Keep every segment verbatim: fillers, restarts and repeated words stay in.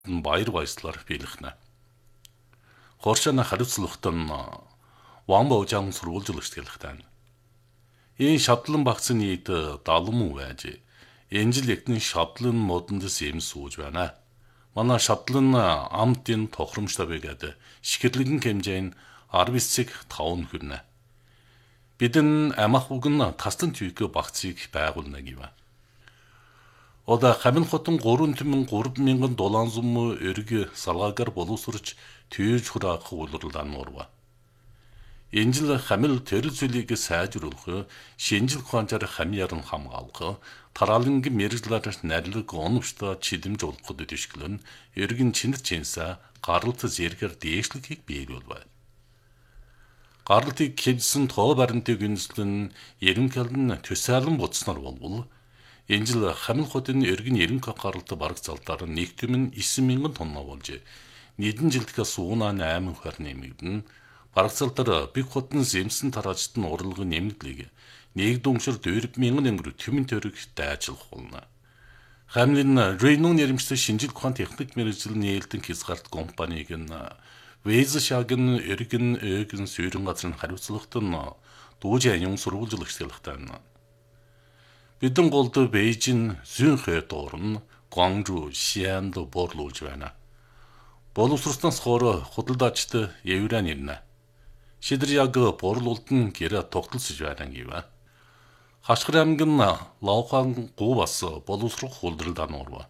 баяр баясгалаар биелэхнэ. Хоршана хариуцлагатан Ванбаужаан сурвалжлагч гэлэхтэн. Энэ шатлан багцны нийт далам уу байж. Энэ жил ягтэн шатлан модондс юм сууж байна. Манай шатлан амтын тохиромжтой байгаад шихэрлэгэн хэмжээнд арван цэг таван хүрнэ. Бидэн амах угн таслан түйкө багцыг байгуулна гэв. Ода хамин хотон гурван түмэн гурван мянган доллар зам өрг салгаагаар боловсрч түйж хураах улирлан урва. Энэ жил хамил төрөл зүйлийг сайжруулах, шинжил ухаанчаар хамьяар нь хамгаалах, тараалангийн мэрэгжлээр найрлаг оновчтой чилэмж олоход дэвшгэлэн эргэн чинэр чинсаа гаралт зэрэгээр дээшлэхийг биелүүлв. Гаралтыг хэвсэн тоо баримтыг үнслэн ерөнхийлөн төсөөлөн буцснаар болвол энэ жил хамил хотын эргэн ерөнхий гаралт бараг залдаар нэгдмэн девять мянган тонна болж нийтэн жилдгээс уунаа восемь хувиар нэмэгдэн бараг залдаар биг хотын зэмсэн тараачд нь урлагын нэмэгдлийг нэг дүншир двадцать мянган өнгөр төмөн төрөг дайжлах болно. Хамлын Рейнон нэрмжтэй шинжил ухаан техник мэргэжил нээлтэн хязгаарт компаниг нь Вэйзшагийн эргэн эгэн сүйрэн газрын хариуцлагатан дууж аюун сурвалжлагч гэлэхтэн. Бидэн голд Бээжин, Зюнхэ дорн Гуанчжоу, Шианд борлуулж байна. Боловсролтоос хойш худалдаачд евран ирнэ. Шидэр яг борлуулдан гэрэ тогтолцож байна гэв. Хашгир аймгийн Лаохан гуу бас боловсрох хулдралдан урва.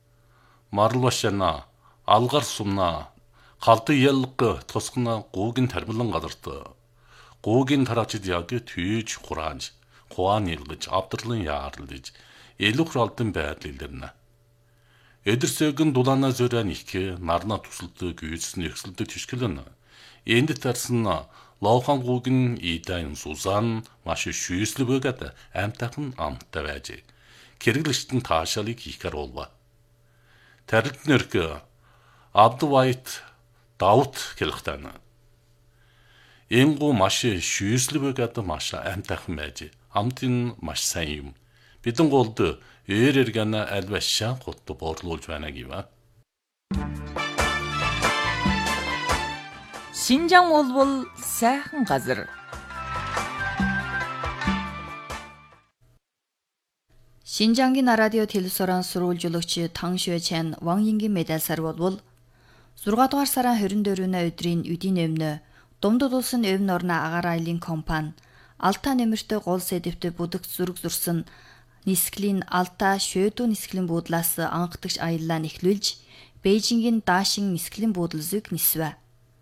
Марлбашана, Алгар сумна Халты ялга тосгона гуугийн тармилан газарт гуугийн тараачид яг түйж хураанж хуаан илгэж авдарлан яарлаж элүх ралдан байдал илэрнэ. Эдэрсэгэн дулаана зөрөн их нарна тусалдаг гүйцэн ихсэлдэг тишгэлэн энд тарсан Лаохан гуугийн идаин сузан маш шүйслэг байгаад амтахан амттай байж хэрэглэгчтэн таашаалыг хийхээр болва. Тарилтнэрг Абдвайт Давт гэлэхтэн. Энэ гоо маш шүйслэг байгаад маш амтайхан байж амтын маш сайн юм. Бидэн голд ээр эргэнэ альвашаа гот борлуулж байна гэв. Шинжаан болбол сайхан газар. Шинжаангийн радио телевизорын сурвалжуулагч Тан Шуэчэн Ван Йингийн медальсаар болбол сix дугаар сарын twenty-fourны өдрийн үдийн өмнө Думдад улсын өвн орны агаар айлын компани Алта нэмэртэй гол сэдэвтэ бүдэгт зүрэг зурсан нисгэлийн Алта Шөөдөө нисгэлийн буудлаас анхдагч аяллаа нэхлүүлж Бээжингийн Даашин нисгэлийн буудлыг нисвэ.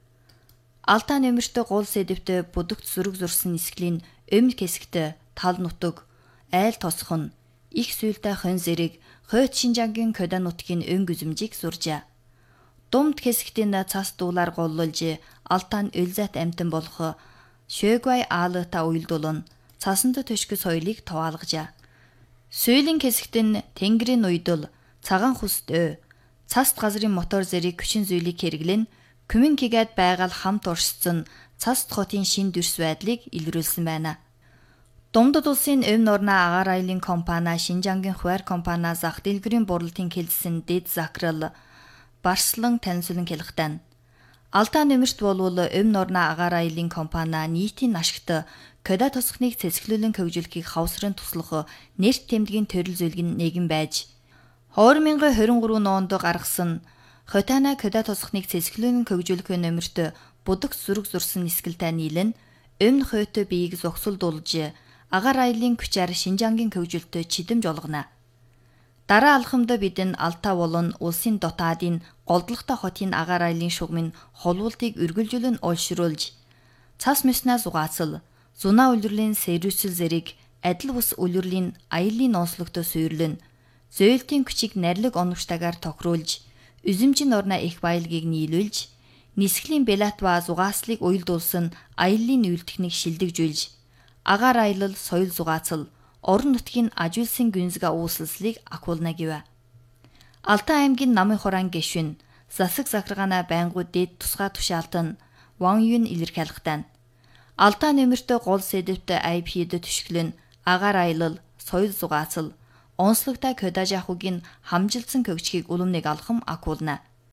Алта нэмэртэй гол сэдэвтэ бүдэгт зүрэг зурсан нисгэлийн өмнө хэсэгт тал нутаг, айл тосхон, их сүйлтэй хон зэрэг Хойд Шинжаангийн Кода нутгийн өн гүзэмжийг зуржээ. Думд хэсэгтийн цас дуулаар голлуулж Алтан өлзэт амтан болох Шөөгвай аалта уйлдуулан цасанд төшгө соёлыг товаалгажээ. Сүйлийн хэсэгтэн тэнгэрийн уйдул, цагаан хүст өө, цаст газрын мотор зэрэг хүчин зүйлийг хэрэглэн күмэн хийгээд байгаал хамт уршицсан цаст хотын шин дүрс байдлыг илрүүлсэн байна. Думдад улсын өвн орны агаар айлын компани Шинжаангийн хуваар компани зах дэлгэрийн бурлалтын хэлсэн дэд закрал Барслан танилцуулан хэлэхтэн. Алта нэмэрт болвол өвн орны агаар айлын компани нийтийн ашигт Кода тосхныг цэцгэлүүлэн хөгжүүлэхийг хавсрын туслах нэрт тэмдгийн төрөл зүйлгэн нэгэн байж two thousand twenty-three онд гаргасан Хотана Кода тосхныг цэцгэлүүлэн хөгжүүлэх нэмэрт будагт зүрэг зурсан нисгэлтэй нийлэн өмнө хойтой биеийг зогсолдуулж агаар айлын күчээр Шинжаангийн хөгжүүлэлтөд чидэм жолгоно. Дараа алхамд бидэн Алта болон улсын дотаадын голдлогтой хотын агаар айлын шугамын холуултыг үргэлжлүүлэн олшруулж цас мэснээ зугаацал зунаа үлрэлийн сервисэл зэрэг адил бус үлрэлийн аялын онцлогтой суйрлэн зөөлтийн күчийг нарилэг оновчтойгоор тохируулж үзэмжин орны их баялагийг нийлүүлж нисгэлийн Белатва зугааслыг уйлдуулсан аялын үйлдэхнийг шилдэгжүүлж агаар аялал соёл зугаацал орон нутгийн ажуулсан гүнзгий ууслалыг ахуулна гэв. Алта аймгийн намын хураан гишүүн засаг захиргаана байнгут дэд тусгай тушаалтан Ван Юн илэрхийлэхтэн. Алта нэмэртэй гол сэдэвтэ ай пи-д түшгэлэн агаар аялал, соёл зугаацал, онцлогтой Кода жахугийн хамжилсан хөгжгийг уламныг алхам ахуулна.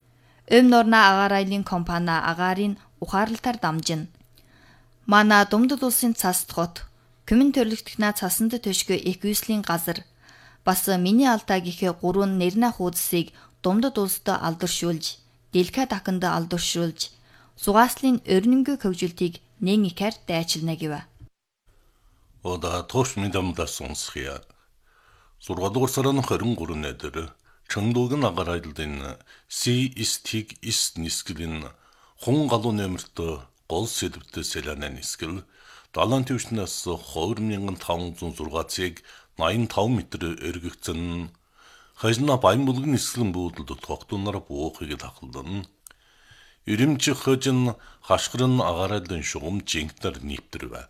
Өв норна агаар айлын компани агаарын ухаарлалтаар дамжина. Манай Думдад улсын цаст хот, Күмэн төрлөختгнаа цасанд төшгөө эквислийн газар, бас миний алдаа гэхээ гурван нэрнэ хуудсыг Думдад улсад алдаршуулж, Дэлхэ дахинд алдаршуулж, сугааслын өрнөнгөө хөгжилтийг нэн ихэр дайчилна гэв. Ода тош мэдамдаа сонсхия. Сургадуур сарын хорин гурван дээр Чөндөөгийн агаар айлын Си Истиг Ис нисгэлэн хун галуу нэмэрт гол сэдвтэй сэлэнэ нисгэл далайн төвчнээс two thousand five hundred six eighty-five метр өргөгцөн хажина баян бүлгэн нисгэлэн бүүдэлд тогтунаар буухыг тахалдан Ирэмчих хожин хашгирн агаар айлын шугам жингтэр нийптэрвэ.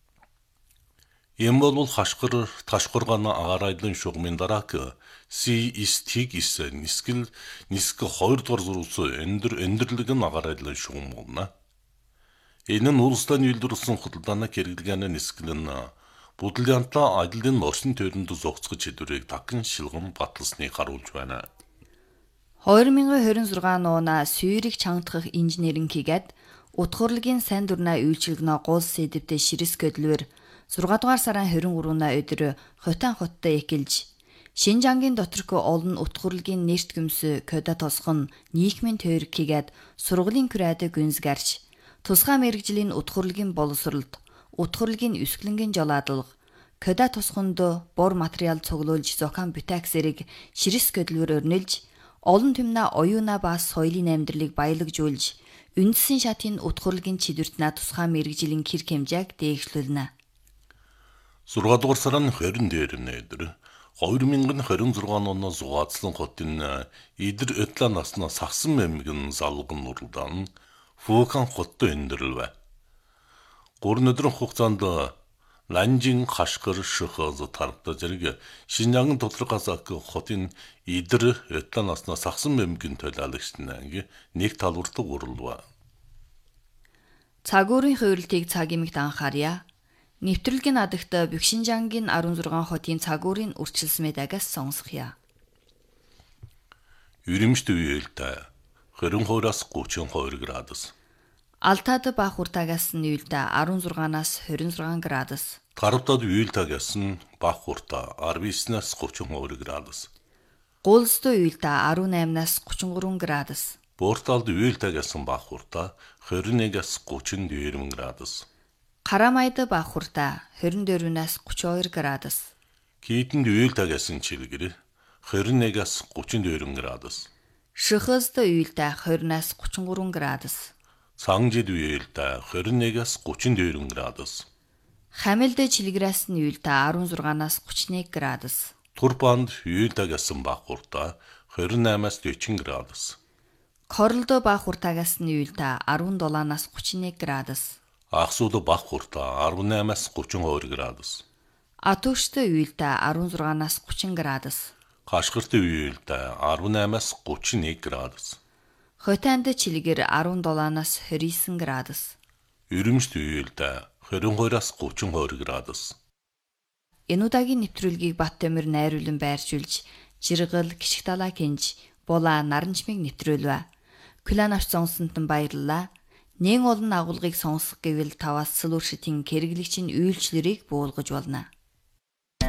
Ийм бол хашгир ташгурган агаар айлын шугамын дараак Си Истиг Ис нисгэл нисг two дугаар зурус өндөр өндөрлөг нь агаар айлын шугам болно. Энэ нь улстан үйлдвэрлэсэн худалдааны хэрэглэгээний нисгэл нь бүдлянтаа ажлын орчин тойронд зогцгож хэдвэрийг дахин шилгэн баталсныг харуулж байна. twenty twenty-six оона сүйрийг чангадах инженеринг хийгээд утгуурлын сайн дурнаа үйлчилгэнэ гол сэдвтэй ширэс көдлөөр six дугаар сарын twenty-three өдөр Хотан хоттой экэлж Шинжангийн доторх олон утгуурлын нэрт гүмс кода тосхон нийгмийн тойрог хийгээд сургуулийн күрээд гүнзгэрч тусгай мэрэгжлийн утгуурлын боловсролд утгуурлын өсгөлнгийн жолоодлого кода тосхонд бор материал цуглуулж зохион бүтээхсэрийг ширэс көдлөөр өрнөлж олон түмнэ оюуна ба соёлын амьдралыг баялагжуулж үндсэн шатын утгуурлын чидвэртнэ тусгай мэрэгжлийн хэрэг хэмжээг дээгшлүүлнэ. six дугаар сарын twenty дээр нээр twenty twenty-six оны зугаацлан хотын идэр өтлө насна сагсан мэмгэн залган нурлдан Фукан хоттой өндөрлөв. Гурван өдрийн хугацаанд Ланжин хашгир шөхөз тархта зэрэг Шинжангийн тодорхой хотын идэр өтлө насна сагсан мэмгэн төлөөлөгчнээ нэг талбарт урлав. Цагуурын хувирлтыг цаг эмэгт анхаарья. Нэвтрүүлгийн адагт Бэкшинжангийн sixteen хотын цагуурын үрчилсэн мэдаагаас сонсхийа. Ирэмшт үеэлтэй twenty-two-аас thirty-two градус. Алтад бах уртаагаас нь үеэлтэй sixteen-аас twenty-six градус. Таравтад үеэлтаагаас нь бах уртаа nineteen-аас thirty-two градус. Гуулсд үеэлтэй eighteen-аас thirty-three градус. Борталд үеэлтаагаас нь бах уртаа twenty-one-аас thirty-two градус. Карамайд бах уртаа twenty-four-аас thirty-two градус. Кийтэнд үеэлтаагаас нь чилгэр twenty-one-аас thirty-two градус. Шөхөзд үеэлтэй twenty-аас thirty-three градус. Цангжид үеэлтэй twenty-one-аас thirty-two градус. Хамилд чилгэрээс нь үеэлтэй sixteen-аас thirty-one градус. Турпанд үеэлтээгээс нь бах уртаа twenty-eight-аас forty градус. Корлд бах уртаагаас нь үеэлтэй seventeen-аас thirty-one градус. Ахсууд бах уртаа eighteen-аас thirty-two градус. Атушт үеэлтэй sixteen-аас thirty градус. Хашгирт үеэлтэй eighteen-аас thirty-one градус. Хотанд чилгэр seventeen-аас twenty-nine градус. Ирэмшт үеэлтэй twenty-two-аас thirty-two градус. Энэ удаагийн нэвтрүүлгийг Баттамир найруулан байршуулж, Жиргал Гიშг далаа кинж, Була Наранчмыг нэвтрүүлвэ. Клан авч сонсонд нь баярлалаа. Нэн олон агуулгыг сонсох гэвэл таваас сүлүүршитийн хэрэглэгчийн үйлчлэрийг буулгаж болно.